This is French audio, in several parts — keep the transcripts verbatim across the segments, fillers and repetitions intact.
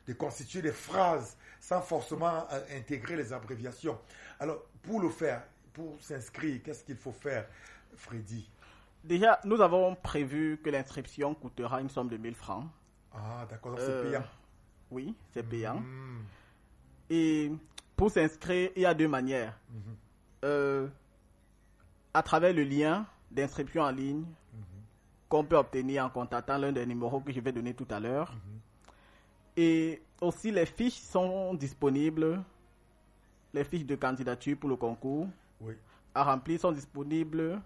de constituer des phrases sans forcément euh, intégrer les abréviations. Alors, pour le faire, pour s'inscrire, qu'est-ce qu'il faut faire, Freddy? Déjà, nous avons prévu que l'inscription coûtera une somme de mille francs. Ah, d'accord, donc Euh, c'est payant. Oui, c'est payant. Mmh. Et pour s'inscrire, il y a deux manières. Mmh. Euh, à travers le lien d'inscription en ligne Mmh. qu'on peut obtenir en contactant l'un des numéros que je vais donner tout à l'heure. Mmh. Et aussi, les fiches sont disponibles. Les fiches de candidature pour le concours Oui. à remplir sont disponibles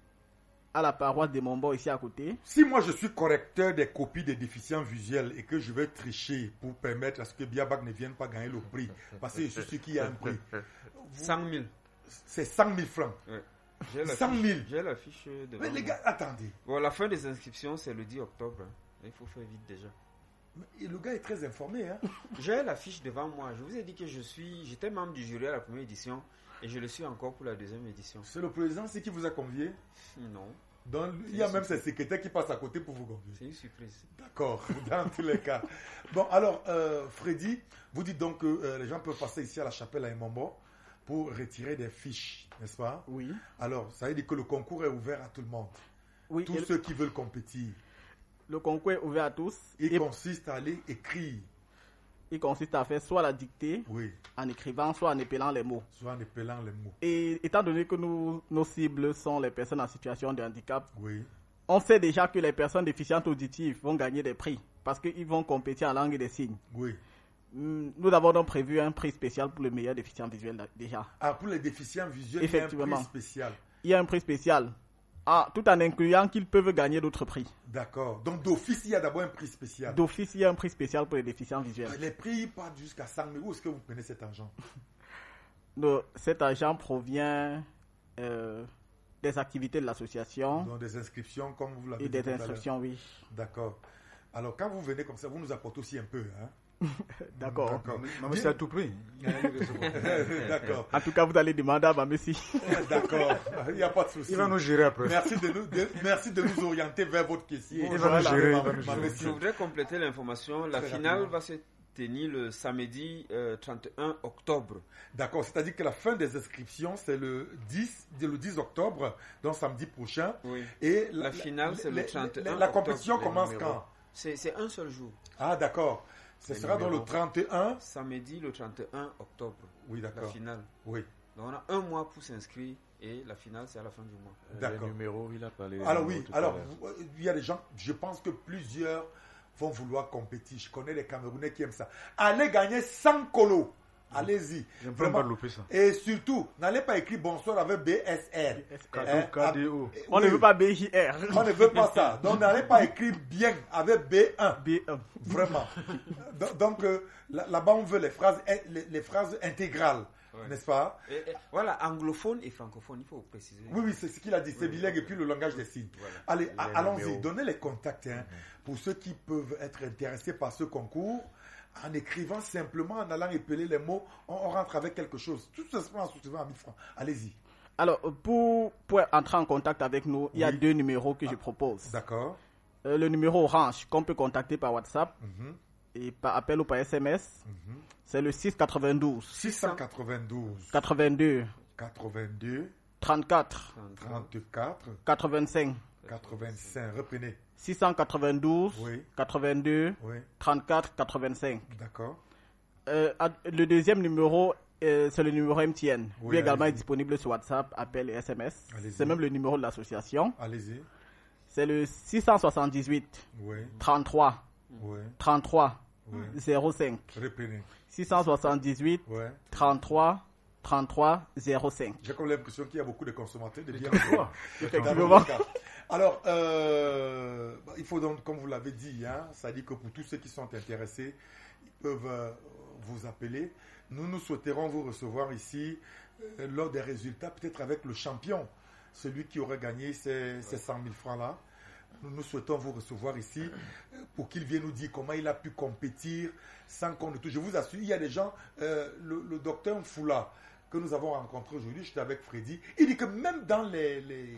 à la paroisse de Montbon, ici à côté. Si moi je suis correcteur des copies des déficients visuels et que je vais tricher pour permettre à ce que Biabac ne vienne pas gagner le prix, parce que je suis sûr qu'il y a un prix. cent mille. C'est cent mille francs. Ouais. J'ai la cent mille. fiche- J'ai la fiche devant Mais les moi. gars, attendez. Bon, la fin des inscriptions, c'est le dix octobre. hein. Il faut faire vite déjà. Mais le gars est très informé. Hein? J'ai la fiche devant moi. Je vous ai dit que je suis, j'étais membre du jury à la première édition et je le suis encore pour la deuxième édition. C'est le président, c'est qui vous a convié. Non, Donc, il y a même ses secrétaires qui passent à côté pour vous convier. c'est une surprise. D'accord, dans tous les cas. Bon, alors, euh, Freddy, vous dites donc que euh, les gens peuvent passer ici à la chapelle à Imombo pour retirer des fiches, n'est-ce pas? Oui. Alors, ça veut dire que le concours est ouvert à tout le monde. Oui. Tous et ceux qui veulent compétir. Le concours est ouvert à tous. Il Et consiste à aller écrire, il consiste à faire soit la dictée oui, en écrivant, soit en épelant les mots. soit en épelant les mots. Et étant donné que nous, nos cibles sont les personnes en situation de handicap, Oui, on sait déjà que les personnes déficientes auditives vont gagner des prix parce qu'ils vont compétir en langue des signes. oui. Hum, Nous avons donc prévu un prix spécial pour le meilleur déficient visuel là, déjà. Ah, pour les déficients visuels, il y a un Effectivement. prix spécial. Il y a un prix spécial, ah, tout en incluant qu'ils peuvent gagner d'autres prix. D'accord. Donc, d'office, il y a d'abord un prix spécial. D'office, il y a un prix spécial pour les déficients visuels. Les prix partent jusqu'à cent mille. Où est-ce que vous prenez cet argent? Donc, cet argent provient euh, des activités de l'association Donc, des inscriptions, comme vous l'avez et dit des tout à l'heure. instructions, oui. D'accord. Alors, quand vous venez comme ça, vous nous apportez aussi un peu. Hein? D'accord. D'accord. Non, mais c'est à tout prix. D'accord. En tout cas, vous allez demander à ma messie. D'accord. Il n'y a pas de souci. Il va nous gérer après. Merci de nous, de- merci de nous orienter vers votre caissier. Il va nous gérer, il va nous Ma gérer. messie. Je voudrais compléter l'information. La Très finale rapidement. va se tenir le samedi euh, trente et un octobre. D'accord. C'est-à-dire que la fin des inscriptions, c'est le dix, le dix octobre, donc samedi prochain. Oui. Et La finale, c'est le les- trente et un les- La octobre, compétition les commence numéros. quand? C'est c'est un seul jour. Ah, d'accord. Ce Les sera dans le numéros. trente et un. Samedi le trente et un octobre. Oui, La d'accord. finale. Oui. Donc on a un mois pour s'inscrire et la finale c'est à la fin du mois. D'accord. Les numéros, il a parlé. des Alors numéros oui, tout à alors l'heure. vous- euh, il y a des gens, je pense que plusieurs vont vouloir compétir. Je connais les Camerounais qui aiment ça. Allez gagner cent colos. Allez-y. J'aime Vraiment. pas louper ça. Et surtout, n'allez pas écrire bonsoir avec B S R. Hein, K D O. ah, On oui, ne veut pas B J R. On ne veut pas ça. Donc n'allez pas écrire bien avec B un. B un. Vraiment. Donc, donc, euh, là- là-bas, on veut les phrases, les, les phrases intégrales. Ouais. N'est-ce pas? Et, et, voilà, anglophone et francophone, il faut préciser. Oui, oui, c'est ce qu'il a dit. C'est Oui. bilingue et puis le langage des signes. Voilà. Allez, Les a- allons-y. numéros. Donnez les contacts hein, pour ceux qui peuvent être intéressés par ce concours. En écrivant simplement, en allant épeler les mots, on, on rentre avec quelque chose. Tout ça se prend en souscrivant à mille francs. Allez-y. Alors, pour, pour entrer en contact avec nous, il y a Oui. deux numéros que je propose. D'accord. Euh, le numéro orange qu'on peut contacter par WhatsApp Mhm, et par appel ou par S M S, mhm. c'est le six quatre-vingt-douze six cent quatre-vingt-douze, quatre-vingt-deux quatre-vingt-deux, trente-quatre trente-quatre, quatre-vingt-cinq. quatre-vingt-cinq. Reprenez. six cent quatre-vingt-douze Oui. quatre-vingt-deux Oui. trente-quatre quatre-vingt-cinq. D'accord. Euh, ad- le deuxième numéro, euh, c'est le numéro M T N. Oui, Lui également allez-y. est disponible sur WhatsApp, appel et S M S. Allez-y. C'est même le numéro de l'association. Allez-y. C'est le six cent soixante-dix-huit Oui. trente-trois Oui. trente-trois Oui. zéro cinq. Reprenez. six cent soixante-dix-huit Ouais. trente-trois trente-trois zéro cinq. J'ai comme l'impression qu'il y a beaucoup de consommateurs de biens. Effectivement. Alors, euh, bah, il faut donc, comme vous l'avez dit, hein, ça dit que pour tous ceux qui sont intéressés, ils peuvent euh, vous appeler. Nous, nous souhaiterons vous recevoir ici euh, lors des résultats, peut-être avec le champion, celui qui aurait gagné ces, ces cent mille francs-là. Nous, nous souhaitons vous recevoir ici euh, pour qu'il vienne nous dire comment il a pu compétir sans qu'on ne touche. Je vous assure, il y a des gens, euh, le, le docteur Mfoula, que nous avons rencontré aujourd'hui, j'étais avec Freddy, il dit que même dans les, les,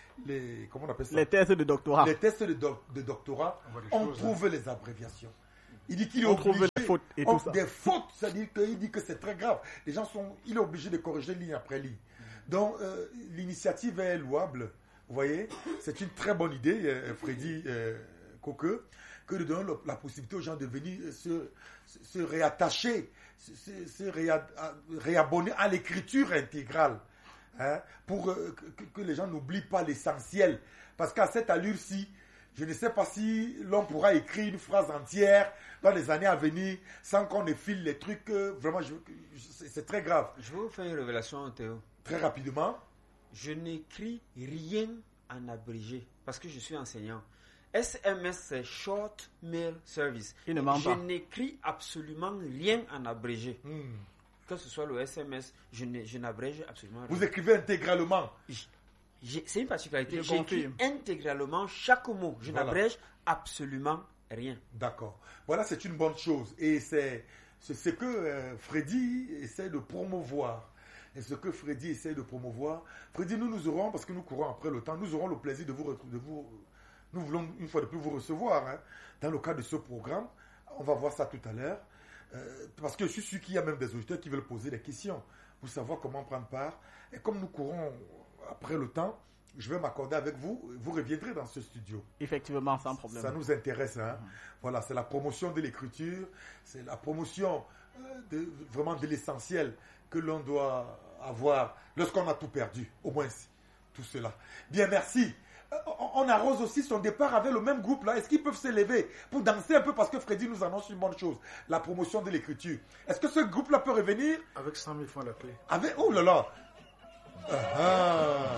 les comment on appelle ça? Les tests de doctorat. Les tests de, doc- de doctorat, On voit des on choses, trouve les abréviations. Il dit qu'il est On trouve obligé. des fautes et Oh, tout ça. Des fautes, c'est-à-dire qu'il dit que c'est très grave. Les gens sont, il est obligé de corriger ligne après ligne. Donc euh, l'initiative est louable. Vous voyez, c'est une très bonne idée, euh, Freddy euh, Coqueux, que de donner la possibilité aux gens de venir se, se, se réattacher, se, se, se réa, réabonner à l'écriture intégrale, hein, pour euh, que, que les gens n'oublient pas l'essentiel. Parce qu'à cette allure-ci, je ne sais pas si l'on pourra écrire une phrase entière dans les années à venir sans qu'on ne file les trucs. Euh, vraiment, je, c'est, c'est très grave. Je vais vous faire une révélation, Théo. Très rapidement. Je n'écris rien en abrégé parce que je suis enseignant. S M S, c'est Short Mail Service. Il ne ment Je pas. n'écris absolument rien en abrégé. Hmm. Que ce soit le S M S, je, ne, je n'abrège absolument rien. Vous écrivez intégralement. J'ai- C'est une particularité. Je J'écris confirme. intégralement chaque mot. Je Voilà. n'abrège absolument rien. D'accord. Voilà, c'est une bonne chose. Et c'est, c'est ce que euh, Freddy essaie de promouvoir. Et ce que Freddy essaie de promouvoir. Freddy, nous, nous aurons, parce que nous courons après le temps, nous aurons le plaisir de vous retrouver. De vous, nous voulons une fois de plus vous recevoir, hein, dans le cadre de ce programme. On va voir ça tout à l'heure. Euh, parce que je suis sûr qu'il y a même des auditeurs qui veulent poser des questions pour savoir comment prendre part. Et comme nous courons après le temps, je vais m'accorder avec vous. Vous reviendrez dans ce studio. Effectivement, sans problème. Ça nous intéresse. Hein? Voilà, c'est la promotion de l'écriture, c'est la promotion euh, de, vraiment de l'essentiel que l'on doit avoir lorsqu'on a tout perdu. Au moins, tout cela. Bien, merci. Euh, on, on arrose aussi son départ avec le même groupe là. Est-ce qu'ils peuvent s'élever pour danser un peu parce que Freddy nous annonce une bonne chose, la promotion de l'écriture. Est-ce que ce groupe là peut revenir Avec cent mille francs la clé. avec... Oh là là. Ah, ah.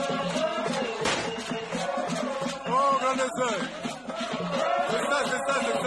Oh, grande sœur. C'est ça, c'est ça, c'est ça.